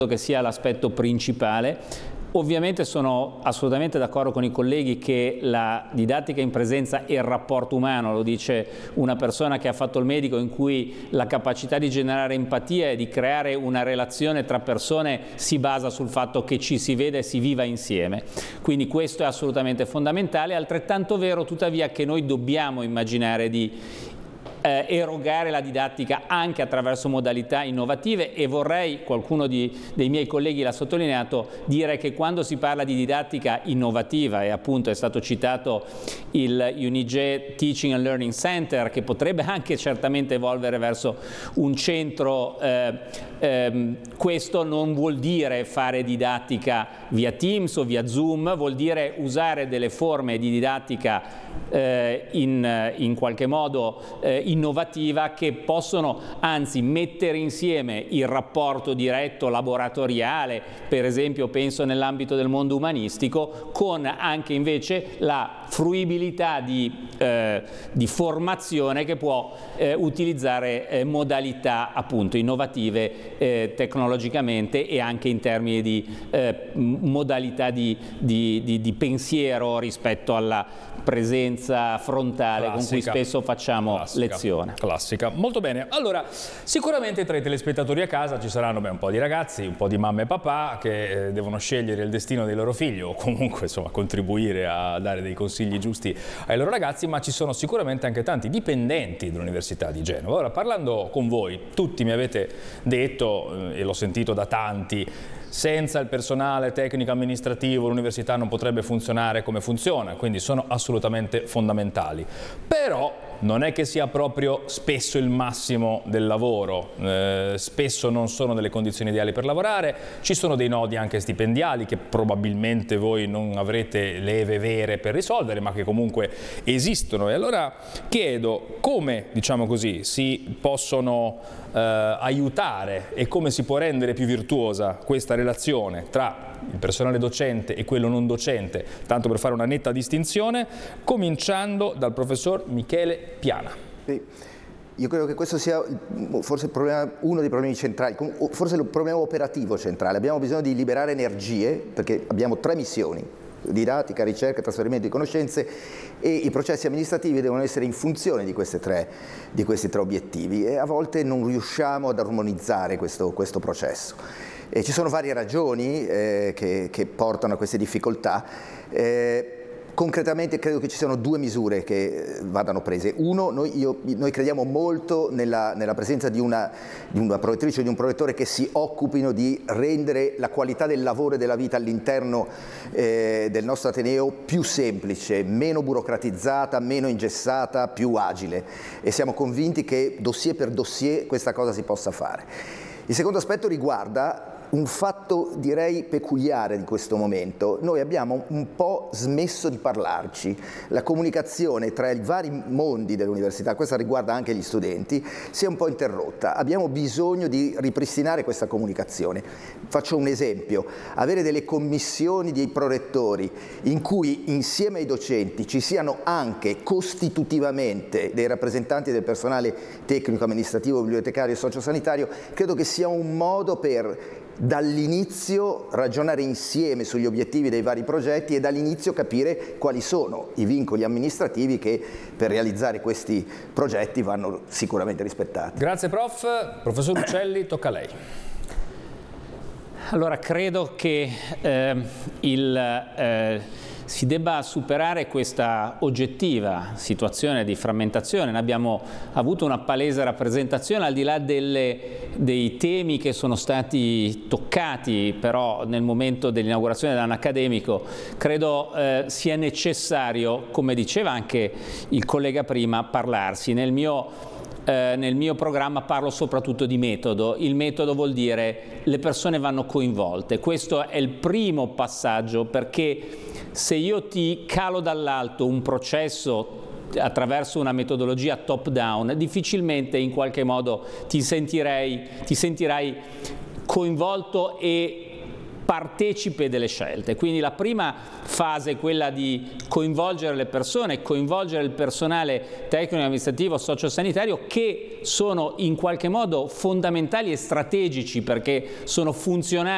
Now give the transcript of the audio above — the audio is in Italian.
che sia l'aspetto principale. Ovviamente sono assolutamente d'accordo con i colleghi che la didattica in presenza e il rapporto umano, lo dice una persona che ha fatto il medico, in cui la capacità di generare empatia e di creare una relazione tra persone si basa sul fatto che ci si vede e si viva insieme. Quindi questo è assolutamente fondamentale, è altrettanto vero tuttavia che noi dobbiamo immaginare di erogare la didattica anche attraverso modalità innovative, e vorrei, qualcuno dei miei colleghi l'ha sottolineato, dire che quando si parla di didattica innovativa, e appunto è stato citato il UNIGE Teaching and Learning Center, che potrebbe anche certamente evolvere verso un centro, questo non vuol dire fare didattica via Teams o via Zoom, vuol dire usare delle forme di didattica in qualche modo innovativa, che possono anzi mettere insieme il rapporto diretto laboratoriale, per esempio penso nell'ambito del mondo umanistico, con anche invece la fruibilità di formazione che può utilizzare modalità appunto innovative tecnologicamente e anche in termini di modalità di pensiero rispetto alla presenza frontale classica, con cui spesso facciamo lezione. Classica. Molto bene. Allora, sicuramente tra i telespettatori a casa ci saranno un po' di ragazzi, un po' di mamma e papà che devono scegliere il destino dei loro figli o comunque insomma contribuire a dare dei consigli giusti ai loro ragazzi, ma ci sono sicuramente anche tanti dipendenti dell'Università di Genova. Ora, parlando con voi, tutti mi avete detto, e l'ho sentito da tanti, senza il personale tecnico amministrativo l'università non potrebbe funzionare come funziona, quindi sono assolutamente fondamentali. Però non è che sia proprio spesso il massimo del lavoro, spesso non sono delle condizioni ideali per lavorare, ci sono dei nodi anche stipendiali che probabilmente voi non avrete leve vere per risolvere, ma che comunque esistono. E allora chiedo come, diciamo così, si possono aiutare e come si può rendere più virtuosa questa relazione tra il personale docente e quello non docente, tanto per fare una netta distinzione, cominciando dal professor Michele Piana. Sì. Io credo che questo sia forse uno dei problemi centrali, forse il problema operativo centrale. Abbiamo bisogno di liberare energie, perché abbiamo 3 missioni: didattica, ricerca, trasferimento di conoscenze, e i processi amministrativi devono essere in funzione di questi tre obiettivi, e a volte non riusciamo ad armonizzare questo processo. E ci sono varie ragioni che portano a queste difficoltà. Concretamente credo che ci siano 2 misure che vadano prese. Uno, noi crediamo molto nella presenza di una prorettrice o di un prorettore che si occupino di rendere la qualità del lavoro e della vita all'interno del nostro Ateneo più semplice, meno burocratizzata, meno ingessata, più agile, e siamo convinti che dossier per dossier questa cosa si possa fare. Il secondo aspetto riguarda un fatto direi peculiare di questo momento. Noi abbiamo un po' smesso di parlarci, la comunicazione tra i vari mondi dell'università, questa riguarda anche gli studenti, si è un po' interrotta. Abbiamo bisogno di ripristinare questa comunicazione. Faccio un esempio: avere delle commissioni di prorettori in cui insieme ai docenti ci siano anche costitutivamente dei rappresentanti del personale tecnico, amministrativo, bibliotecario e sociosanitario, credo che sia un modo per dall'inizio ragionare insieme sugli obiettivi dei vari progetti e dall'inizio capire quali sono i vincoli amministrativi che per realizzare questi progetti vanno sicuramente rispettati. Grazie prof. Professor Uccelli, tocca a lei. Allora, credo che si debba superare questa oggettiva situazione di frammentazione. Ne abbiamo avuto una palese rappresentazione, al di là dei temi che sono stati toccati però nel momento dell'inaugurazione dell'anno accademico. Credo sia necessario, come diceva anche il collega prima, parlarsi. Nel mio programma parlo soprattutto di metodo. Il metodo vuol dire le persone vanno coinvolte. Questo è il primo passaggio, perché se io ti calo dall'alto un processo attraverso una metodologia top down, difficilmente in qualche modo ti sentirai coinvolto e partecipe delle scelte. Quindi la prima fase è quella di coinvolgere le persone, coinvolgere il personale tecnico, amministrativo, sociosanitario, che sono in qualche modo fondamentali e strategici perché sono funzionali